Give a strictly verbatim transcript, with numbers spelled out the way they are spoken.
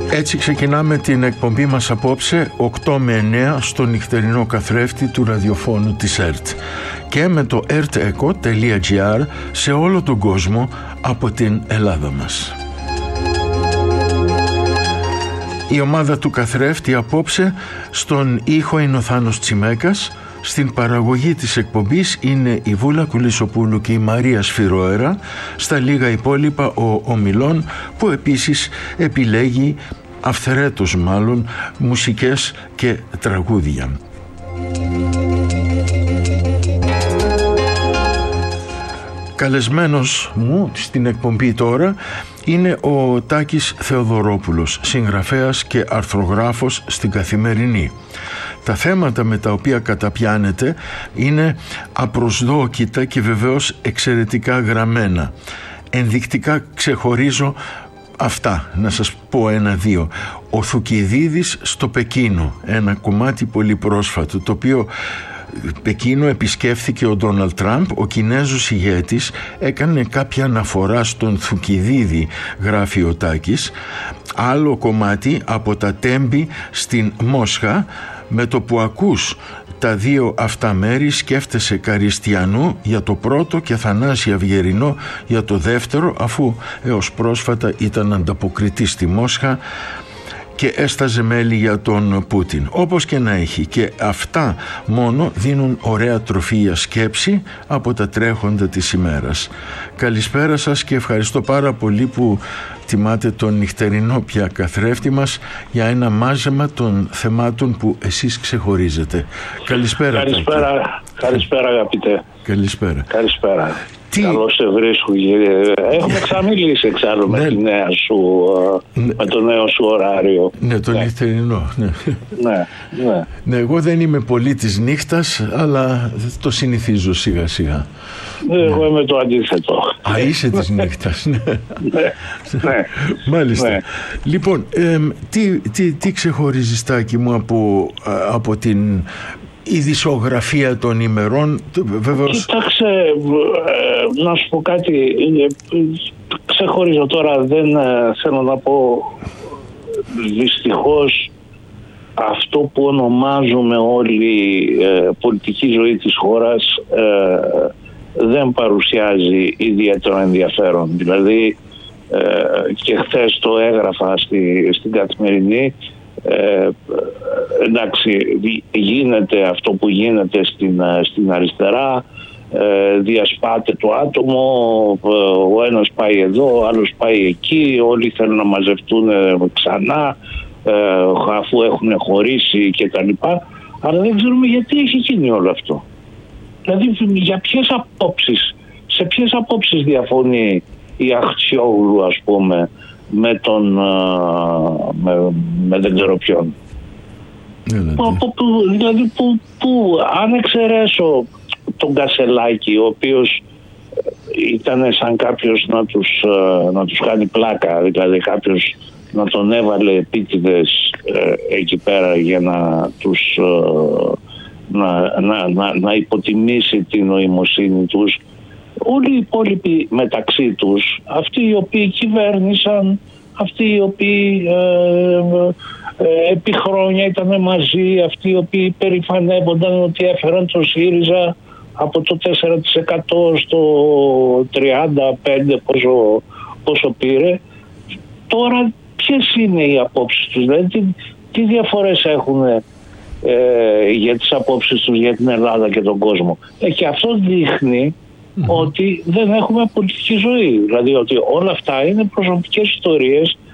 Έτσι ξεκινάμε την εκπομπή μας απόψε οκτώ με εννέα στο νυχτερινό καθρέφτη του ραδιοφώνου της ΕΡΤ και με το ερτεκο τελεία τζι άρ σε όλο τον κόσμο από την Ελλάδα μας. Η ομάδα του καθρέφτη απόψε στον ήχο είναι ο Θάνος Τσιμέκας, στην παραγωγή της εκπομπής είναι η Βούλα Κουλισοπούλου και η Μαρία Σφυροέρα, στα λίγα υπόλοιπα ο Ομιλών που επίσης επιλέγει αυθαιρέτως μάλλον μουσικές και τραγούδια. Καλεσμένος μου στην εκπομπή τώρα είναι ο Τάκης Θεοδωρόπουλος, συγγραφέας και αρθρογράφος στην Καθημερινή. Τα θέματα με τα οποία καταπιάνεται είναι απροσδόκητα και βεβαίως εξαιρετικά γραμμένα. Ενδεικτικά ξεχωρίζω αυτά, να σας πω ένα-δύο. Ο Θουκυδίδης στο Πεκίνο, ένα κομμάτι πολύ πρόσφατο, το οποίο Πεκίνο επισκέφθηκε ο Ντόναλντ Τραμπ. Ο Κινέζος ηγέτης έκανε κάποια αναφορά στον Θουκυδίδη, γράφει ο Τάκης. Άλλο κομμάτι από τα Τέμπη στην Μόσχα. Με το που ακούς τα δύο αυτά μέρη σκέφτεσαι Καριστιανού για το πρώτο και Θανάση Αυγερινό για το δεύτερο, αφού έως πρόσφατα ήταν ανταποκριτής στη Μόσχα και έσταζε μέλη για τον Πούτιν. Όπως και να έχει, και αυτά μόνο δίνουν ωραία τροφή για σκέψη από τα τρέχοντα της ημέρας. Καλησπέρα σας και ευχαριστώ πάρα πολύ που τιμάτε τον νυχτερινό πια καθρέφτη μας για ένα μάζεμα των θεμάτων που εσείς ξεχωρίζετε. Καλησπέρα. Καλησπέρα, καλησπέρα αγαπητέ. Καλησπέρα. Καλησπέρα. Τι... Καλώς σε βρίσκω. Έχουμε ξαμιλήσει εξάλλου με, ναι. τη νέα σου, ναι. με το νέο σου ωράριο. Ναι, το ναι. νυχτερινό. Ναι. Ναι, ναι. Ναι, εγώ δεν είμαι πολύ της νύχτας, αλλά το συνηθίζω σιγά σιγά. Εγώ είμαι το αντίθετο. Α, είσαι της νύχτας, ναι. ναι, ναι. Μάλιστα. Ναι. Λοιπόν, ε, τι, τι, τι ξεχωρίζεις, Τάκη μου, από, από την ειδησιογραφία των ημερών, βεβαίως... Κοίταξε, ε, να σου πω κάτι, ξεχωρίζω τώρα, δεν ε, θέλω να πω, δυστυχώς αυτό που ονομάζουμε όλη ε, πολιτική ζωή της χώρας ε, δεν παρουσιάζει ιδιαίτερο ενδιαφέρον. Δηλαδή ε, και χθες το έγραφα στη, στην Καθημερινή. Ε, εντάξει, γίνεται αυτό που γίνεται στην, στην αριστερά, ε, διασπάται το άτομο, ο ένας πάει εδώ, ο άλλος πάει εκεί, όλοι θέλουν να μαζευτούν ξανά ε, αφού έχουν χωρίσει κτλ. Αλλά δεν ξέρουμε γιατί έχει γίνει όλο αυτό. Δηλαδή για ποιες απόψεις, σε ποιες απόψεις διαφωνεί η Αχτσιόγλου, ας πούμε, με τον με, με δεν ξέρω ποιον. Που, που, δηλαδή που, που αν εξαιρέσω τον Κασελάκη, ο οποίος ήταν σαν κάποιος να τους, να τους κάνει πλάκα, δηλαδή κάποιος να τον έβαλε επίτηδες ε, εκεί πέρα για να τους ε, να, να, να, να υποτιμήσει την νοημοσύνη τους. Όλοι οι υπόλοιποι μεταξύ τους, αυτοί οι οποίοι κυβέρνησαν, αυτοί οι οποίοι ε, ε, επί χρόνια ήταν μαζί, αυτοί οι οποίοι περηφανεύονταν ότι έφεραν το ΣΥΡΙΖΑ από το τέσσερα τοις εκατό στο τριάντα πέντε τοις εκατό πόσο, πόσο πήρε, τώρα ποιες είναι οι απόψεις τους, δηλαδή τι, τι διαφορές έχουν ε, για τις απόψεις τους για την Ελλάδα και τον κόσμο. Ε, και αυτό δείχνει Mm-hmm. ότι δεν έχουμε πολιτική ζωή. Δηλαδή ότι όλα αυτά είναι προσωπικές ιστορίες